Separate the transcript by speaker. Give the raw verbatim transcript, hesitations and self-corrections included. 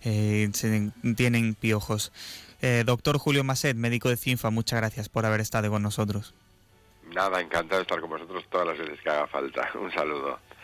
Speaker 1: eh, se, tienen piojos. Eh, doctor Julio Maset, médico de CINFA, muchas gracias por haber estado con nosotros.
Speaker 2: Nada, encantado de estar con vosotros todas las veces que haga falta. Un saludo.